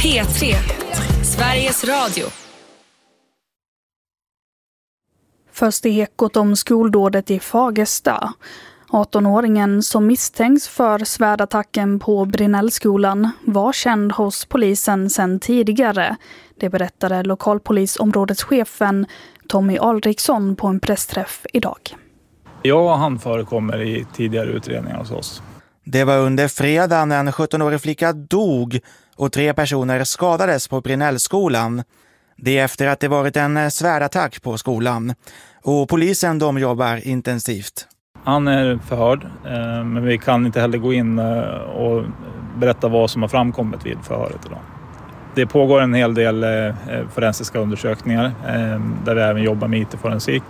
P3, Sveriges Radio. Först i Ekot om skoldådet i Fagersta. 18-åringen som misstänks för svärdattacken på Brinnellskolan var känd hos polisen sedan tidigare. Det berättade lokalpolisområdeschefen Tommy Alriksson på en pressträff idag. Ja, han förekommer i tidigare utredningar hos oss. Det var under fredagen en 17-årig flicka dog och 3 personer skadades på Brinnellskolan. Det är efter att det varit en svärdattack på skolan. Och polisen de jobbar intensivt. Han är förhörd, men vi kan inte heller gå in och berätta vad som har framkommit vid förhöret idag. Det pågår en hel del forensiska undersökningar där vi även jobbar med IT-forensik.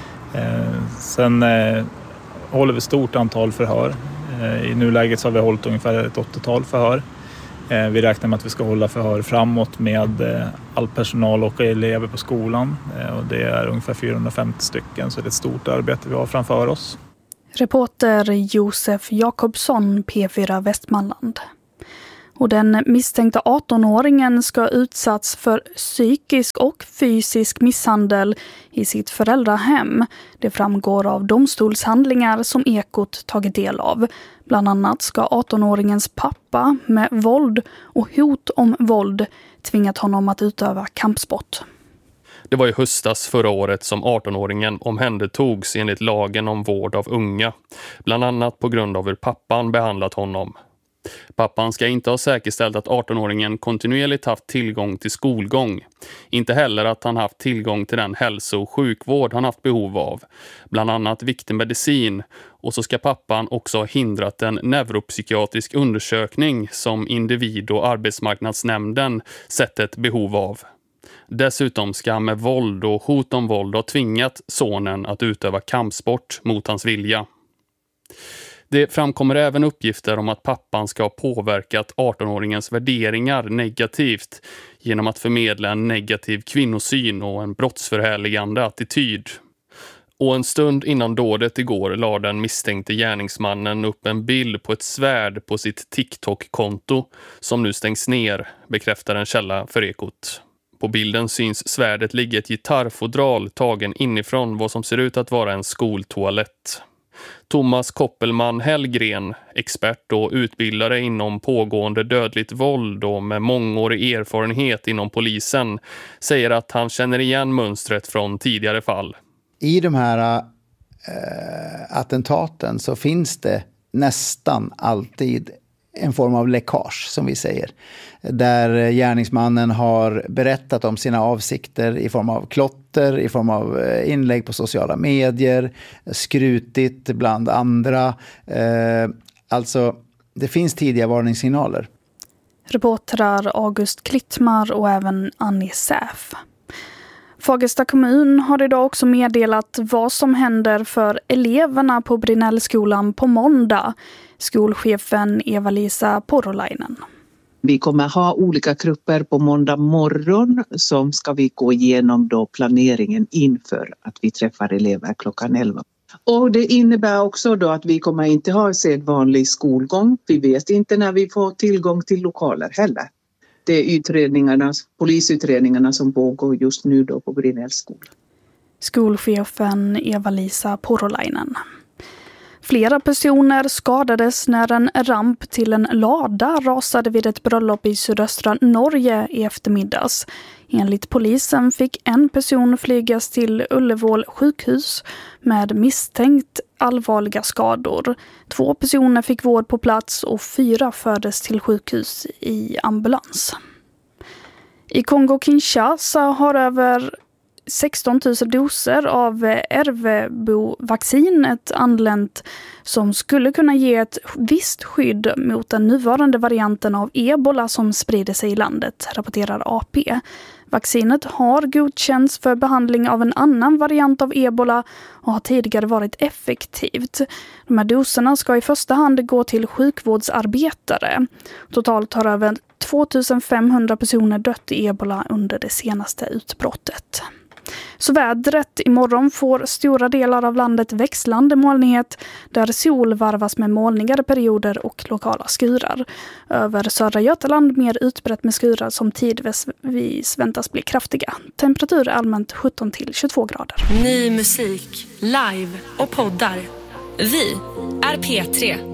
Sen håller vi stort antal förhör. I nuläget så har vi hållit ungefär ett 80-tal förhör. Vi räknar med att vi ska hålla förhör framåt med all personal och elever på skolan. Och det är ungefär 450 stycken, så det är ett stort arbete vi har framför oss. Reporter Josef Jakobsson, P4 Västmanland. Och den misstänkta 18-åringen ska utsatts för psykisk och fysisk misshandel i sitt föräldrahem. Det framgår av domstolshandlingar som Ekot tagit del av. Bland annat ska 18-åringens pappa med våld och hot om våld tvingat honom att utöva kampsport. Det var i höstas förra året som 18-åringen omhändertogs enligt lagen om vård av unga. Bland annat på grund av hur pappan behandlat honom. Pappan ska inte ha säkerställt att 18-åringen kontinuerligt haft tillgång till skolgång. Inte heller att han haft tillgång till den hälso- och sjukvård han haft behov av. Bland annat viktig medicin. Och så ska pappan också ha hindrat en neuropsykiatrisk undersökning som individ- och arbetsmarknadsnämnden sett ett behov av. Dessutom ska han med våld och hot om våld ha tvingat sonen att utöva kampsport mot hans vilja. Det framkommer även uppgifter om att pappan ska ha påverkat 18-åringens värderingar negativt genom att förmedla en negativ kvinnosyn och en brottsförhärligande attityd. Och en stund innan dådet igår la den misstänkte gärningsmannen upp en bild på ett svärd på sitt TikTok-konto som nu stängs ner, bekräftar en källa för Ekot. På bilden syns svärdet ligga ett gitarrfodral tagen inifrån vad som ser ut att vara en skoltoalett. Thomas Koppelman Hellgren, expert och utbildare inom pågående dödligt våld och med mångårig erfarenhet inom polisen, säger att han känner igen mönstret från tidigare fall. I de här attentaten så finns det nästan alltid en form av läckage, som vi säger. Där gärningsmannen har berättat om sina avsikter i form av klotter, i form av inlägg på sociala medier, skrutit bland andra. Alltså, det finns tidiga varningssignaler. Reportrar August Klittmar och även Annie Säf. Fagersta kommun har idag också meddelat vad som händer för eleverna på Brinnellskolan på måndag. Skolchefen Eva-Lisa Porolainen. Vi kommer ha olika grupper på måndag morgon som ska vi gå igenom då planeringen inför att vi träffar elever klockan 11. Och det innebär också då att vi kommer inte ha sedvanlig skolgång. Vi vet inte när vi får tillgång till lokaler heller. Det är polisutredningarna som pågår just nu då på Brinnellskolan. Skolchefen Eva-Lisa Porolainen. Flera personer skadades när en ramp till en lada rasade vid ett bröllop i sydöstra Norge i eftermiddags. Enligt polisen fick en person flygas till Ullevål sjukhus med misstänkt allvarliga skador. 2 personer fick vård på plats och 4 fördes till sjukhus i ambulans. I Kongo-Kinshasa har över 16 000 doser av RV-vaccinet anlänt som skulle kunna ge ett visst skydd mot den nuvarande varianten av ebola som sprider sig i landet, rapporterar AP. Vaccinet har godkänts för behandling av en annan variant av ebola och har tidigare varit effektivt. De här doserna ska i första hand gå till sjukvårdsarbetare. Totalt har över 2500 personer dött i ebola under det senaste utbrottet. Så vädret imorgon får stora delar av landet växlande molnighet där sol varvas med molnigare perioder och lokala skurar. Över södra Götaland mer utbrett med skurar som tidvis väntas bli kraftiga. Temperatur allmänt 17-22 grader. Ny musik, live och poddar. Vi är P3.